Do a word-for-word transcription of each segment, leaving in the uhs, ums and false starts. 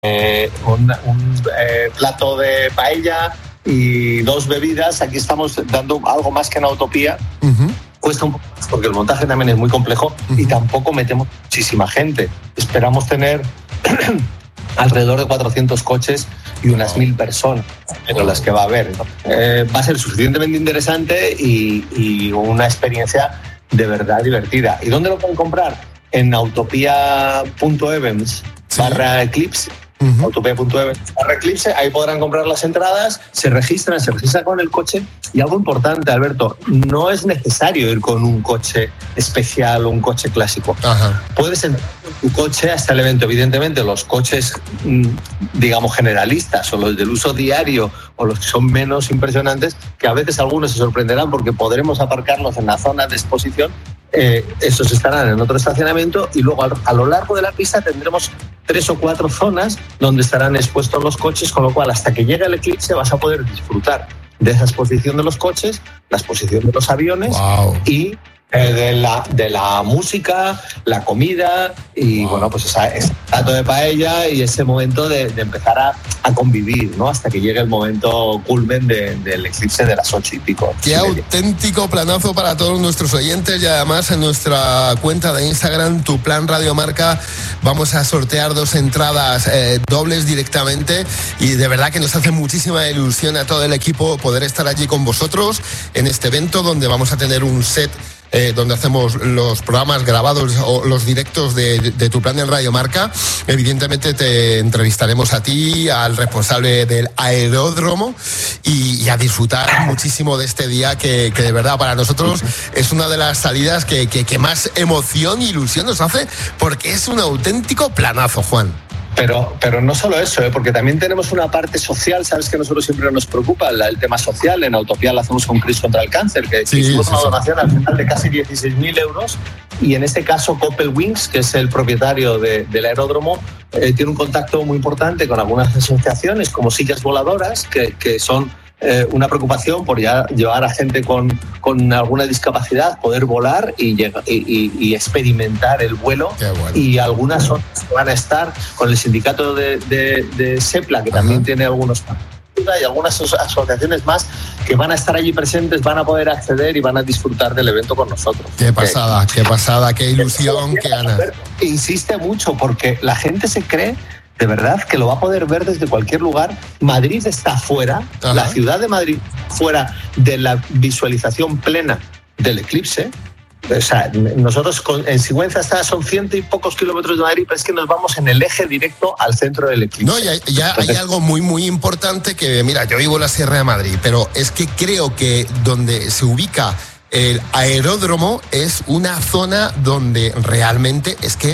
eh, un, un eh, plato de paella y dos bebidas. Aquí estamos dando algo más que en Autopía. Uh-huh. Cuesta un poco más porque el montaje también es muy complejo uh-huh. y tampoco metemos muchísima gente. Esperamos tener alrededor de cuatrocientos coches y unas mil personas, pero las que va a haber. Eh, va a ser suficientemente interesante y, y una experiencia de verdad divertida. ¿Y dónde lo pueden comprar? En autopía punto events ¿Sí? barra Eclipse. Uh-huh. autopía punto events barra Eclipse. Ahí podrán comprar las entradas, se registran, se registran con el coche. Y algo importante, Alberto, no es necesario ir con un coche especial o un coche clásico. Uh-huh. Puedes entrar con tu coche hasta el evento. Evidentemente, los coches, digamos, generalistas o los del uso diario o los que son menos impresionantes, que a veces algunos se sorprenderán porque podremos aparcarlos en la zona de exposición. Eh, estos estarán en otro estacionamiento y luego a, a lo largo de la pista tendremos tres o cuatro zonas donde estarán expuestos los coches, con lo cual hasta que llegue el eclipse vas a poder disfrutar de esa exposición de los coches, la exposición de los aviones wow. y eh, de, la, de la música, la comida y wow. bueno, pues esa, ese plato de paella y ese momento de, de empezar a, a convivir, ¿no? Hasta que llegue el momento culmen de, del eclipse de las ocho y pico. Qué auténtico planazo para todos nuestros oyentes y además en nuestra cuenta de Instagram, Tu Plan Radio Marca, vamos a sortear dos entradas eh, dobles directamente y de verdad que nos hace muchísima ilusión a todo el equipo poder estar allí con vosotros en este evento donde vamos a tener un set Eh, donde hacemos los programas grabados o los directos de, de Tu Plan en Radio Marca. Evidentemente te entrevistaremos a ti, al responsable del aeródromo y, y a disfrutar muchísimo de este día que, que de verdad para nosotros es una de las salidas que, que, que más emoción e ilusión nos hace porque es un auténtico planazo, Juan. Pero, pero no solo eso, ¿eh? Porque también tenemos una parte social, sabes que a nosotros siempre nos preocupa el, el tema social. En Autopía lo hacemos con Cris contra el Cáncer, que sí, hicimos sí, una donación sí. al final de casi dieciséis mil euros y en este caso Coppel Wings, que es el propietario de, del aeródromo, eh, tiene un contacto muy importante con algunas asociaciones como Sillas Voladoras, que, que son Eh, una preocupación por ya llevar a gente con, con alguna discapacidad, poder volar y, llega, y, y, y experimentar el vuelo. Bueno. Y algunas zonas van a estar con el sindicato de, de, de SEPLA, que Ajá. también tiene algunos y algunas asociaciones más que van a estar allí presentes, van a poder acceder y van a disfrutar del evento con nosotros. Qué pasada, qué pasada, qué ilusión, qué ganas. Insiste mucho porque la gente se cree de verdad que lo va a poder ver desde cualquier lugar. Madrid está fuera, Ajá. la ciudad de Madrid fuera de la visualización plena del eclipse. O sea, nosotros con, en Sigüenza está, son ciento y pocos kilómetros de Madrid, pero es que nos vamos en el eje directo al centro del eclipse. No, ya, ya Entonces, hay algo muy, muy importante que, mira, yo vivo en la Sierra de Madrid, pero es que creo que donde se ubica el aeródromo es una zona donde realmente es que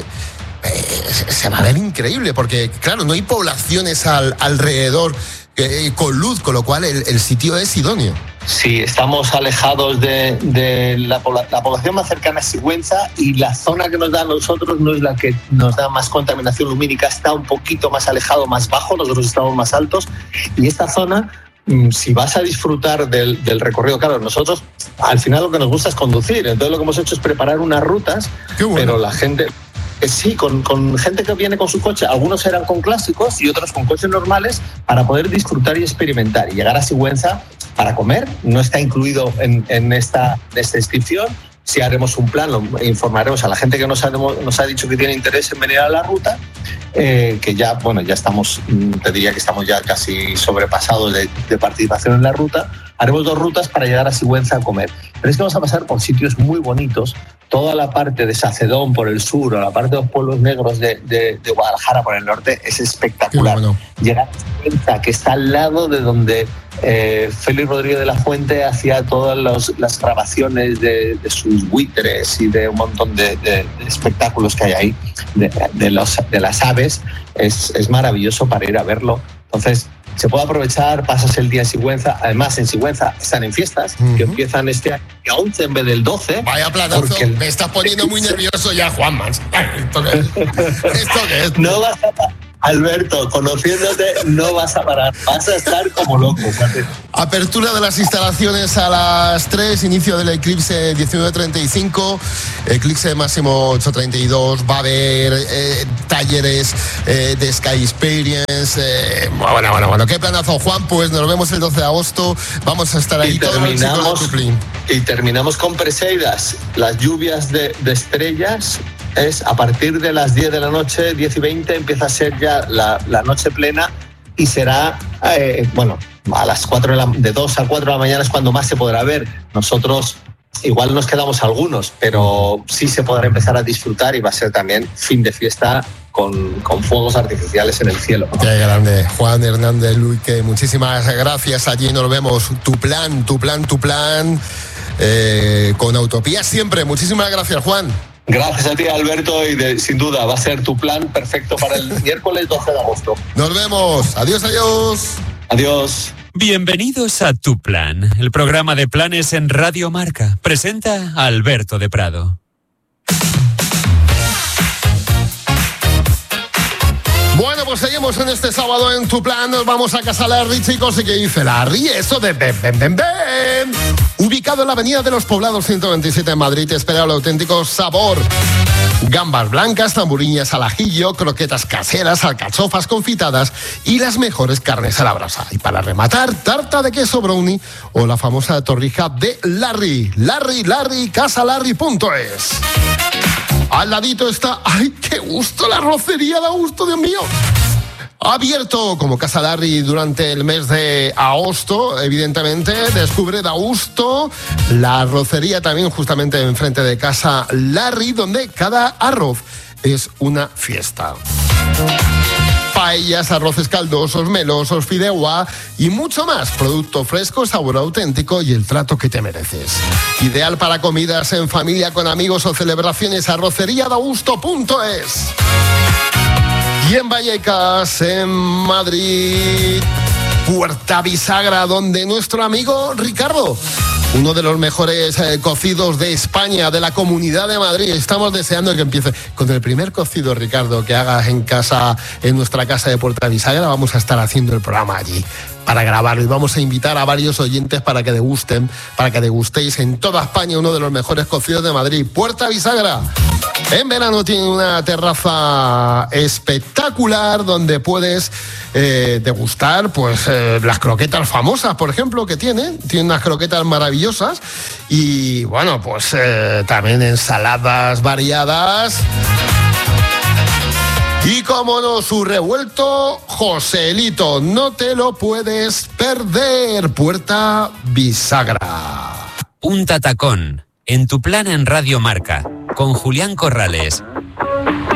Eh, se va a ver increíble porque claro, no hay poblaciones al, alrededor eh, con luz, con lo cual el, el sitio es idóneo. Sí, estamos alejados de, de la, la población más cercana a Sigüenza y la zona que nos da a nosotros no es la que nos da más contaminación lumínica, está un poquito más alejado, más bajo, nosotros estamos más altos y esta zona, si vas a disfrutar del, del recorrido, claro, nosotros al final lo que nos gusta es conducir, entonces lo que hemos hecho es preparar unas rutas, Qué bueno. pero la gente... Sí, con, con gente que viene con su coche, algunos eran con clásicos y otros con coches normales para poder disfrutar y experimentar y llegar a Sigüenza para comer. No está incluido en, en, esta, en esta inscripción. Si haremos un plan, lo informaremos a la gente que nos ha, nos ha dicho que tiene interés en venir a la ruta, eh, que ya, bueno, ya estamos, te diría que estamos ya casi sobrepasados de, de participación en la ruta. Haremos dos rutas para llegar a Sigüenza a comer. Pero es que vamos a pasar por sitios muy bonitos, toda la parte de Sacedón por el sur o la parte de los pueblos negros de, de, de Guadalajara por el norte es espectacular. Bueno. Llegar a Sigüenza, que está al lado de donde eh, Félix Rodríguez de la Fuente hacía todas los, las grabaciones de, de sus buitres y de un montón de, de, de espectáculos que hay ahí, de, de, los, de las aves, es, es maravilloso para ir a verlo. Entonces, se puede aprovechar, pasas el día en Sigüenza. Además, en Sigüenza están en fiestas uh-huh. que empiezan este año once en vez del doce. Vaya planazo, porque me estás poniendo muy nervioso ya, Juanma. ¿Esto qué es? No vas a, Alberto, conociéndote no vas a parar, vas a estar como loco. ¿Sabes? Apertura de las instalaciones a las tres, inicio del eclipse diecinueve treinta y cinco, eclipse máximo ocho treinta y dos, va a haber eh, talleres eh, de Sky Experience, eh, bueno, bueno, bueno, qué planazo, Juan, pues nos vemos el doce de agosto, vamos a estar ahí y todos terminamos, los chicos de y terminamos con Preseidas, las lluvias de, de estrellas. Es a partir de las diez de la noche, diez y veinte, empieza a ser ya la, la noche plena y será, eh, bueno, a las cuatro de, la, de dos a cuatro de la mañana es cuando más se podrá ver. Nosotros igual nos quedamos algunos, pero sí se podrá empezar a disfrutar y va a ser también fin de fiesta con, con fuegos artificiales en el cielo, ¿no? Qué grande, Juan Hernández Luque, muchísimas gracias, allí nos vemos. Tu plan, tu plan, tu plan, eh, con Autopía siempre. Muchísimas gracias, Juan. Gracias a ti, Alberto, y de, sin duda va a ser tu plan perfecto para el miércoles doce de agosto. Nos vemos. Adiós, adiós. Adiós. Bienvenidos a Tu Plan, el programa de planes en Radio Marca. Presenta a Alberto de Prado. Bueno, pues seguimos en este sábado en Tu Plan. Nos vamos a Casa Larry, chicos. ¿Y qué dice Larry? Eso de ven, ven, ven, ven. Ubicado en la Avenida de los Poblados ciento veintisiete en Madrid, te espera el auténtico sabor. Gambas blancas, tamburiñas al ajillo, croquetas caseras, alcachofas confitadas y las mejores carnes a la brasa. Y para rematar, tarta de queso brownie o la famosa torrija de Larry. Larry, Larry, casalarry punto es. Al ladito está, ¡ay, qué gusto! La arrocería da gusto, Dios mío. Abierto como Casa Larry durante el mes de agosto, evidentemente. Descubre Dausto, la arrocería también justamente enfrente de Casa Larry, donde cada arroz es una fiesta. Paellas, arroces caldosos, melosos, fideuá y mucho más. Producto fresco, sabor auténtico y el trato que te mereces. Ideal para comidas en familia, con amigos o celebraciones. arrocería dausto punto es. Y en Vallecas, en Madrid, Puerta Bisagra, donde nuestro amigo Ricardo, uno de los mejores eh, cocidos de España, de la Comunidad de Madrid. Estamos deseando que empiece con el primer cocido, Ricardo, que hagas en casa, en nuestra casa de Puerta Bisagra. Vamos a estar haciendo el programa allí para grabarlo y vamos a invitar a varios oyentes para que degusten, para que degustéis en toda España uno de los mejores cocidos de Madrid, Puerta Bisagra. En verano tiene una terraza espectacular donde puedes eh, degustar pues eh, las croquetas famosas, por ejemplo, que tiene. Tiene unas croquetas maravillosas y, bueno, pues eh, también ensaladas variadas. Y como no, su revuelto Joselito, no te lo puedes perder. Puerta Bisagra. Un tatacón, en Tu Plan en Radio Marca, con Julián Corrales.